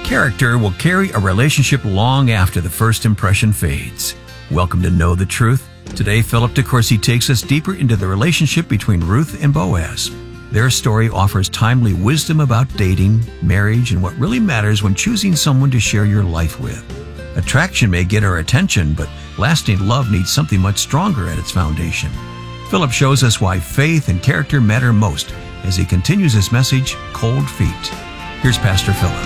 Character will carry a relationship long after the first impression fades. Welcome to Know the Truth. Today, Philip DeCourcy takes us deeper into the relationship between Ruth and Boaz. Their story offers timely wisdom about dating, marriage, and what really matters when choosing someone to share your life with. Attraction may get our attention, but lasting love needs something much stronger at its foundation. Philip shows us why faith and character matter most as he continues his message, Cold Feet. Here's Pastor Philip.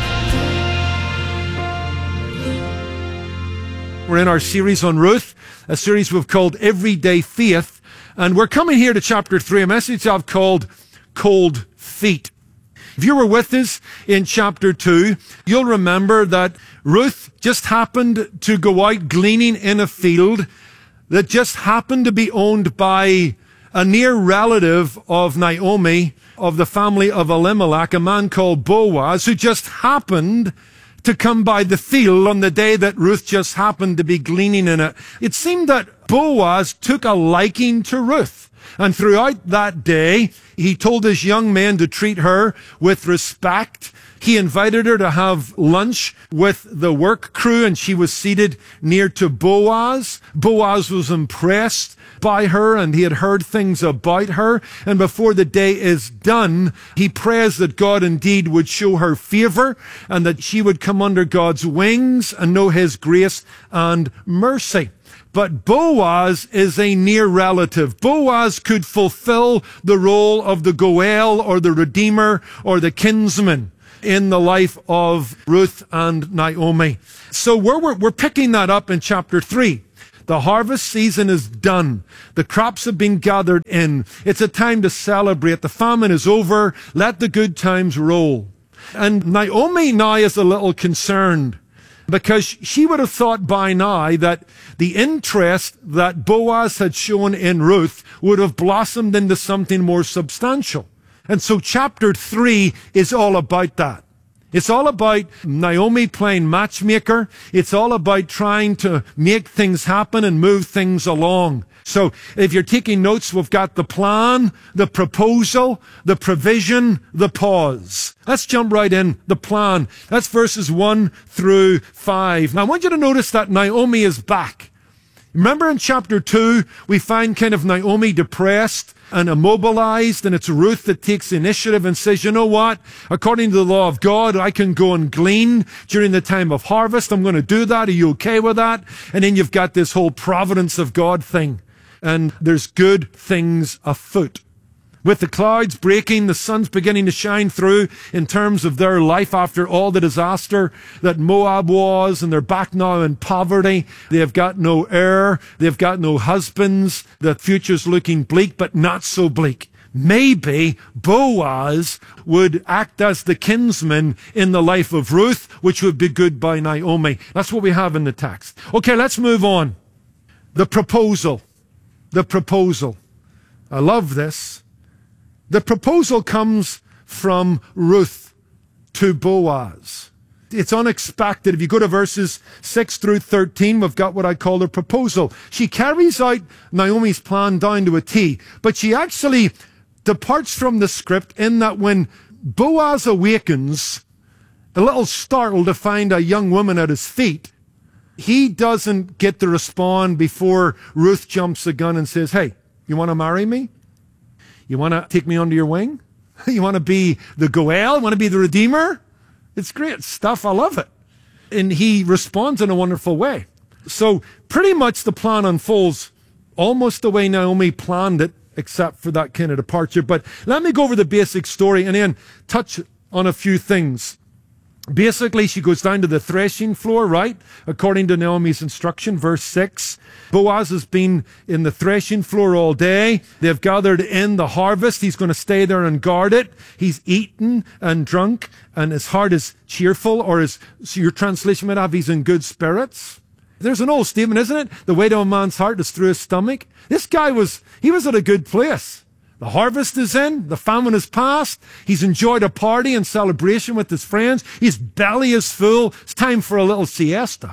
We're in our series on Ruth, a series we've called Everyday Faith, and we're coming here to chapter 3, a message I've called Cold Feet. If you were with us in chapter 2, you'll remember that Ruth just happened to go out gleaning in a field that just happened to be owned by a near relative of Naomi, of the family of Elimelech, a man called Boaz, who just happened to come by the field on the day that Ruth just happened to be gleaning in it. It seemed that Boaz took a liking to Ruth. And throughout that day, he told his young men to treat her with respect. He invited her to have lunch with the work crew, and she was seated near to Boaz. Boaz was impressed by her, and he had heard things about her. And before the day is done, he prays that God indeed would show her favor and that she would come under God's wings and know his grace and mercy. But Boaz is a near relative. Boaz could fulfill the role of the Goel or the Redeemer or the kinsman in the life of Ruth and Naomi. So we're picking that up in chapter 3. The harvest season is done. The crops have been gathered in. It's a time to celebrate. The famine is over. Let the good times roll. And Naomi now is a little concerned because she would have thought by now that the interest that Boaz had shown in Ruth would have blossomed into something more substantial. And so chapter 3 is all about that. It's all about Naomi playing matchmaker. It's all about trying to make things happen and move things along. So if you're taking notes, we've got the plan, the proposal, the provision, the pause. Let's jump right in. The plan. That's verses 1 through 5. Now I want you to notice that Naomi is back. Remember in chapter 2, we find kind of Naomi depressed and immobilized, and it's Ruth that takes the initiative and says, you know what? According to the law of God, I can go and glean during the time of harvest. I'm going to do that. Are you okay with that? And then you've got this whole providence of God thing. And there's good things afoot. With the clouds breaking, the sun's beginning to shine through in terms of their life after all the disaster that Moab was, and they're back now in poverty. They've got no heir. They've got no husbands. The future's looking bleak, but not so bleak. Maybe Boaz would act as the kinsman in the life of Ruth, which would be good by Naomi. That's what we have in the text. Okay, let's move on. The proposal. The proposal. I love this. The proposal comes from Ruth to Boaz. It's unexpected. If you go to verses 6 through 13, we've got what I call the proposal. She carries out Naomi's plan down to a T, but she actually departs from the script in that when Boaz awakens, a little startled to find a young woman at his feet, he doesn't get to respond before Ruth jumps the gun and says, hey, you want to marry me? You want to take me under your wing? You want to be the Goel? You want to be the Redeemer? It's great stuff. I love it. And he responds in a wonderful way. So pretty much the plan unfolds almost the way Naomi planned it, except for that kind of departure. But let me go over the basic story and then touch on a few things. Basically, she goes down to the threshing floor, right? According to Naomi's instruction, verse 6. Boaz has been in the threshing floor all day. They've gathered in the harvest. He's going to stay there and guard it. He's eaten and drunk, and his heart is cheerful, or as your translation might have, he's in good spirits. There's an old statement, isn't it? The weight of a man's heart is through his stomach. This guy was at a good place. The harvest is in. The famine is past. He's enjoyed a party and celebration with his friends. His belly is full. It's time for a little siesta.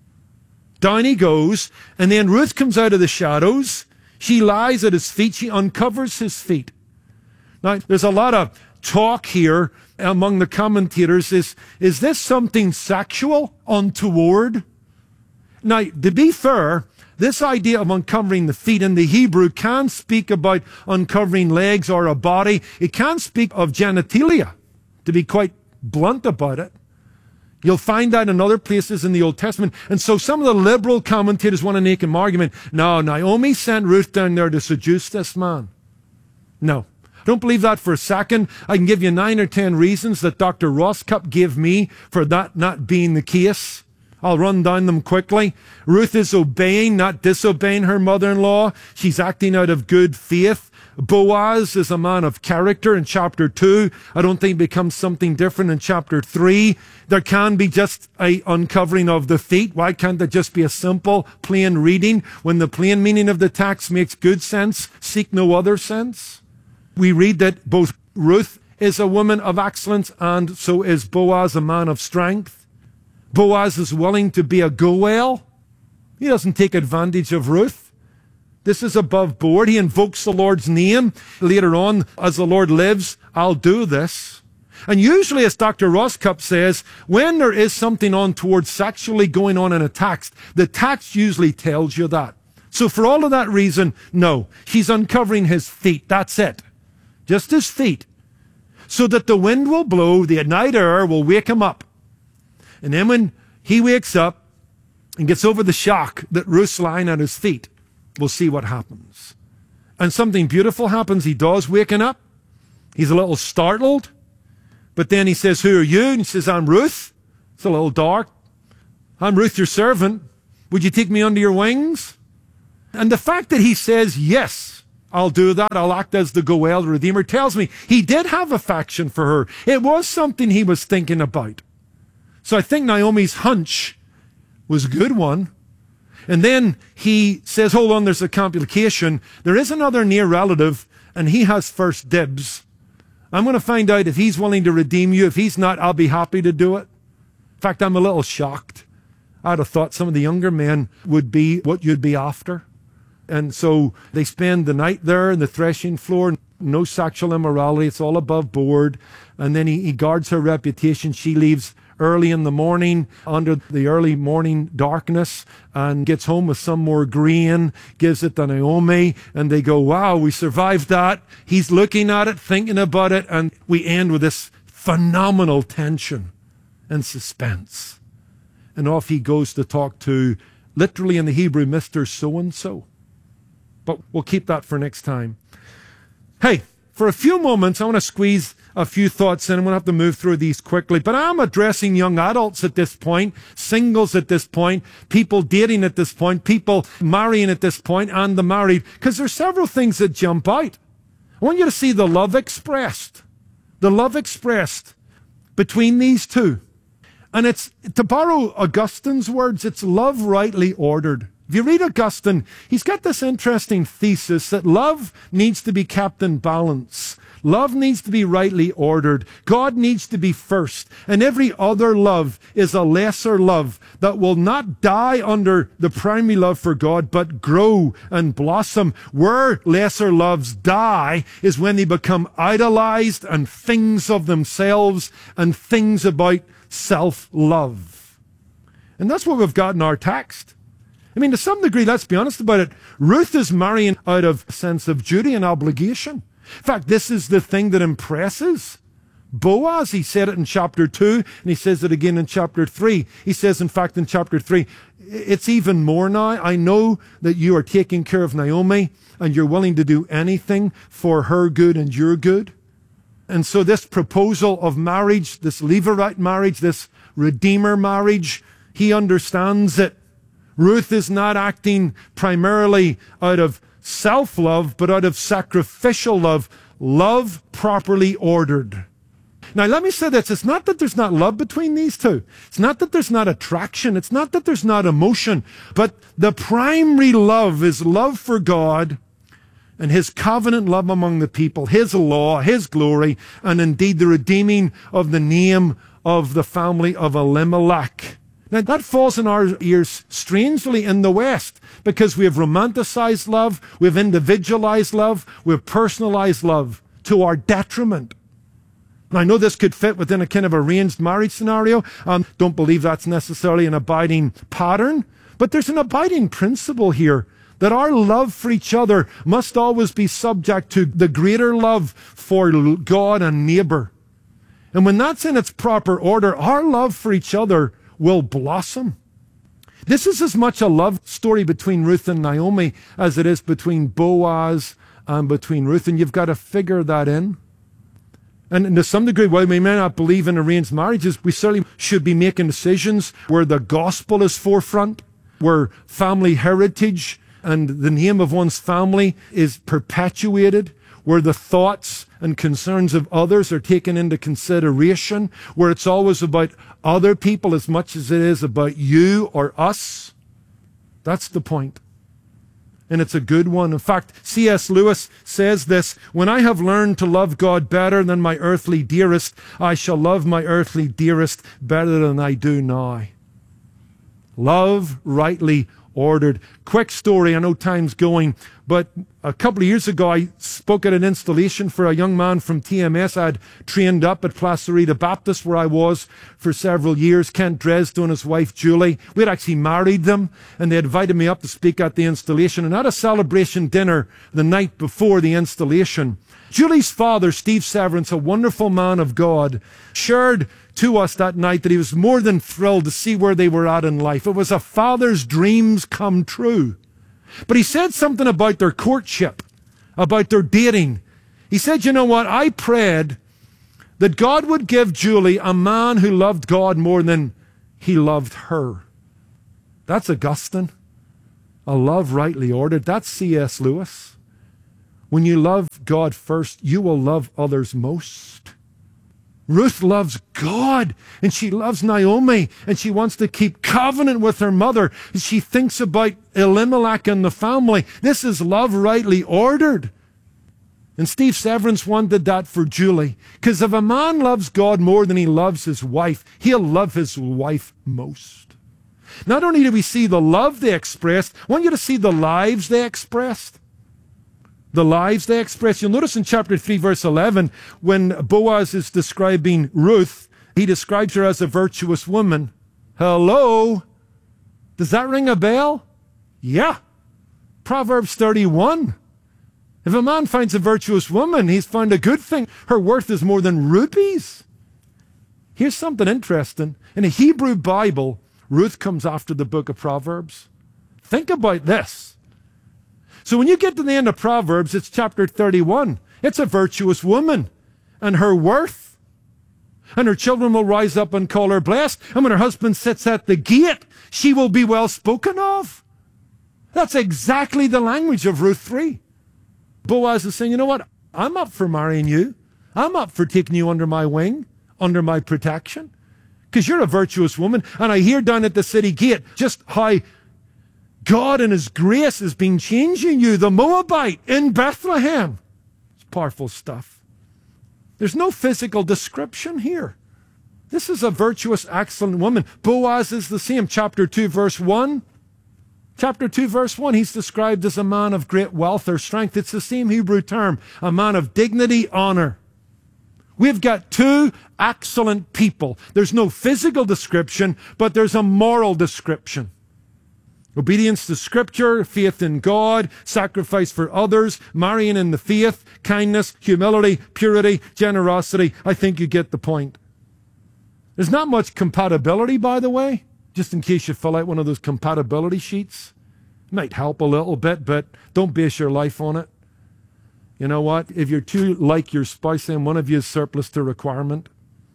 Down he goes. And then Ruth comes out of the shadows. She lies at his feet. She uncovers his feet. Now, there's a lot of talk here among the commentators is this something sexual, untoward? Now, to be fair, this idea of uncovering the feet in the Hebrew can speak about uncovering legs or a body. It can speak of genitalia, to be quite blunt about it. You'll find that in other places in the Old Testament. And so some of the liberal commentators want to make an argument. No, Naomi sent Ruth down there to seduce this man. No. I don't believe that for a second. I can give you 9 or 10 reasons that Dr. Roscup gave me for that not being the case. I'll run down them quickly. Ruth is obeying, not disobeying her mother-in-law. She's acting out of good faith. Boaz is a man of character in chapter 2. I don't think it becomes something different in chapter 3. There can be just a uncovering of the feet. Why can't there just be a simple, plain reading when the plain meaning of the text makes good sense? Seek no other sense. We read that both Ruth is a woman of excellence and so is Boaz a man of strength. Boaz is willing to be a Goel. He doesn't take advantage of Ruth. This is above board. He invokes the Lord's name. Later on, as the Lord lives, I'll do this. And usually, as Dr. Roscup says, when there is something untoward sexually going on in a text, the text usually tells you that. So for all of that reason, no. She's uncovering his feet. That's it. Just his feet. So that the wind will blow, the night air will wake him up. And then when he wakes up and gets over the shock that Ruth's lying at his feet, we'll see what happens. And something beautiful happens. He does waking up. He's a little startled. But then he says, who are you? And he says, I'm Ruth. It's a little dark. I'm Ruth, your servant. Would you take me under your wings? And the fact that he says, yes, I'll do that. I'll act as the Goel, the Redeemer, tells me he did have affection for her. It was something he was thinking about. So I think Naomi's hunch was a good one. And then he says, hold on, there's a complication. There is another near relative, and he has first dibs. I'm going to find out if he's willing to redeem you. If he's not, I'll be happy to do it. In fact, I'm a little shocked. I'd have thought some of the younger men would be what you'd be after. And so they spend the night there in the threshing floor. No sexual immorality. It's all above board. And then he guards her reputation. She leaves early in the morning, under the early morning darkness, and gets home with some more grain, gives it to Naomi, and they go, wow, we survived that. He's looking at it, thinking about it, and we end with this phenomenal tension and suspense. And off he goes to talk to, literally in the Hebrew, Mr. So-and-so. But we'll keep that for next time. Hey, for a few moments, I want to squeeze a few thoughts in. I'm going to have to move through these quickly. But I'm addressing young adults at this point, singles at this point, people dating at this point, people marrying at this point, and the married. Because there's several things that jump out. I want you to see the love expressed. The love expressed between these two. And it's, to borrow Augustine's words, it's love rightly ordered. If you read Augustine, he's got this interesting thesis that love needs to be kept in balance. Love needs to be rightly ordered. God needs to be first. And every other love is a lesser love that will not die under the primary love for God, but grow and blossom. Where lesser loves die is when they become idolized and things of themselves and things about self-love. And that's what we've got in our text. I mean, to some degree, let's be honest about it, Ruth is marrying out of a sense of duty and obligation. In fact, this is the thing that impresses Boaz. He said it in chapter 2, and he says it again in chapter 3. He says, in fact, in chapter 3, it's even more now. I know that you are taking care of Naomi, and you're willing to do anything for her good and your good. And so this proposal of marriage, this Levirate marriage, this Redeemer marriage, he understands that Ruth is not acting primarily out of self-love, but out of sacrificial love. Love properly ordered. Now, let me say this. It's not that there's not love between these two. It's not that there's not attraction. It's not that there's not emotion. But the primary love is love for God and his covenant love among the people, his law, his glory, and indeed the redeeming of the name of the family of Elimelech. Now, that falls in our ears strangely in the West because we have romanticized love, we've individualized love, we've personalized love to our detriment. And I know this could fit within a kind of arranged marriage scenario. Don't believe that's necessarily an abiding pattern, but there's an abiding principle here that our love for each other must always be subject to the greater love for God and neighbor. And when that's in its proper order, our love for each other will blossom. This is as much a love story between Ruth and Naomi as it is between Boaz and between Ruth, and you've got to figure that in. And to some degree, while we may not believe in arranged marriages, we certainly should be making decisions where the gospel is forefront, where family heritage and the name of one's family is perpetuated, where the thoughts and concerns of others are taken into consideration, where it's always about other people as much as it is about you or us. That's the point. And it's a good one. In fact, C.S. Lewis says this: when I have learned to love God better than my earthly dearest, I shall love my earthly dearest better than I do now. Love rightly ordered. Quick story, I know time's going, but a couple of years ago I spoke at an installation for a young man from TMS. I'd trained up at Placerita Baptist where I was for several years. Kent Dresden and his wife Julie. We'd actually married them, and they invited me up to speak at the installation. And at a celebration dinner the night before the installation, Julie's father, Steve Severance, a wonderful man of God, shared to us that night that he was more than thrilled to see where they were at in life. It was a father's dreams come true. But he said something about their courtship, about their dating. He said, you know what, I prayed that God would give Julie a man who loved God more than he loved her. That's Augustine. A love rightly ordered. That's C.S. Lewis. When you love God first, you will love others most. Ruth loves God, and she loves Naomi, and she wants to keep covenant with her mother. She thinks about Elimelech and the family. This is love rightly ordered. And Steve Severance wanted that for Julie, because if a man loves God more than he loves his wife, he'll love his wife most. Not only do we see the love they expressed, I want you to see the lives they expressed. The lives they express. You'll notice in chapter 3, verse 11, when Boaz is describing Ruth, he describes her as a virtuous woman. Hello? Does that ring a bell? Yeah. Proverbs 31. If a man finds a virtuous woman, he's found a good thing. Her worth is more than rupees. Here's something interesting. In a Hebrew Bible, Ruth comes after the book of Proverbs. Think about this. So when you get to the end of Proverbs, it's chapter 31. It's a virtuous woman and her worth. And her children will rise up and call her blessed. And when her husband sits at the gate, she will be well spoken of. That's exactly the language of Ruth 3. Boaz is saying, you know what? I'm up for marrying you. I'm up for taking you under my wing, under my protection. Because you're a virtuous woman. And I hear down at the city gate just how God in his grace has been changing you, the Moabite in Bethlehem. It's powerful stuff. There's no physical description here. This is a virtuous, excellent woman. Boaz is the same. Chapter 2, verse 1. Chapter 2, verse 1, he's described as a man of great wealth or strength. It's the same Hebrew term, a man of dignity, honor. We've got two excellent people. There's no physical description, but there's a moral description. Obedience to Scripture, faith in God, sacrifice for others, marrying in the faith, kindness, humility, purity, generosity. I think you get the point. There's not much compatibility, by the way, just in case you fill out one of those compatibility sheets. It might help a little bit, but don't base your life on it. You know what? If you're too like your spouse, then one of you is surplus to requirement.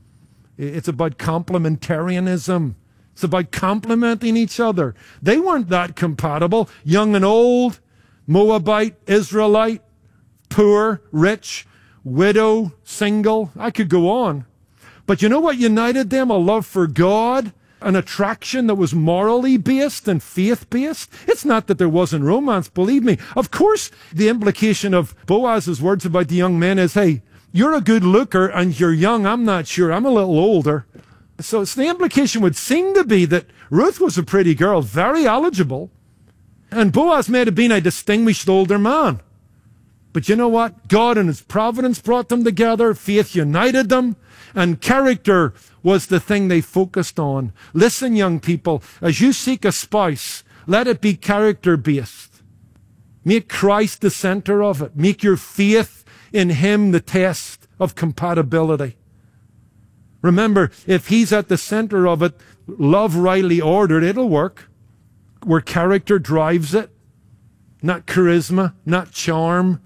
It's about complementarianism. It's about complementing each other. They weren't that compatible. Young and old, Moabite, Israelite, poor, rich, widow, single. I could go on. But you know what united them? A love for God, an attraction that was morally based and faith-based. It's not that there wasn't romance, believe me. Of course, the implication of Boaz's words about the young men is, hey, you're a good looker and you're young. I'm not sure. I'm a little older. So the implication would seem to be that Ruth was a pretty girl, very eligible, and Boaz may have been a distinguished older man. But you know what? God in his providence brought them together. Faith united them. And character was the thing they focused on. Listen, young people, as you seek a spouse, let it be character-based. Make Christ the center of it. Make your faith in him the test of compatibility. Remember, if he's at the center of it, love rightly ordered, it'll work. Where character drives it. Not charisma, not charm,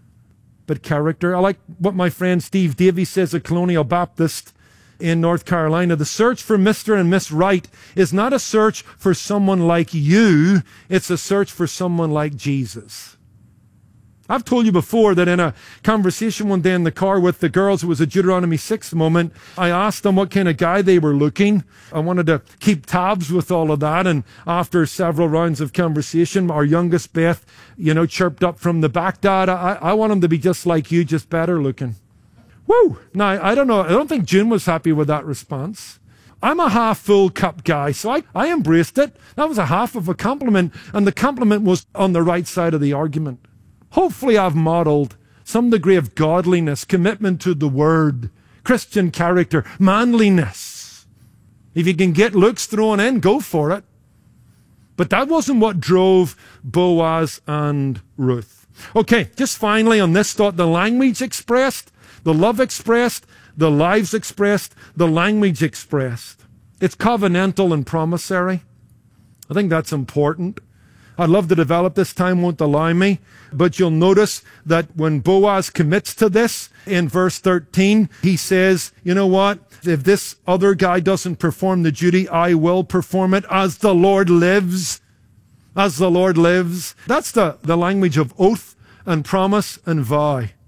but character. I like what my friend Steve Davies says at Colonial Baptist in North Carolina. The search for Mr. and Miss Right is not a search for someone like you. It's a search for someone like Jesus. I've told you before that in a conversation one day in the car with the girls, it was a Deuteronomy 6 moment, I asked them what kind of guy they were looking. I wanted to keep tabs with all of that, and after several rounds of conversation, our youngest Beth, chirped up from the back, Dad, I want him to be just like you, just better looking. Woo! Now, I don't know, I don't think June was happy with that response. I'm a half-full cup guy, so I embraced it. That was a half of a compliment, and the compliment was on the right side of the argument. Hopefully I've modeled some degree of godliness, commitment to the word, Christian character, manliness. If you can get looks thrown in, go for it. But that wasn't what drove Boaz and Ruth. Okay, just finally on this thought, the language expressed, the love expressed, the lives expressed, the language expressed. It's covenantal and promissory. I think that's important. I'd love to develop this, time won't allow me, but you'll notice that when Boaz commits to this in verse 13, he says, you know what? If this other guy doesn't perform the duty, I will perform it as the Lord lives. As the Lord lives. That's the language of oath and promise and vow.